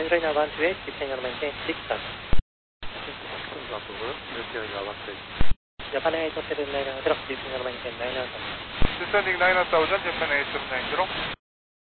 Android One to 8, Japan maintain 6 stars. Japan 879, descending 970, Japan 879,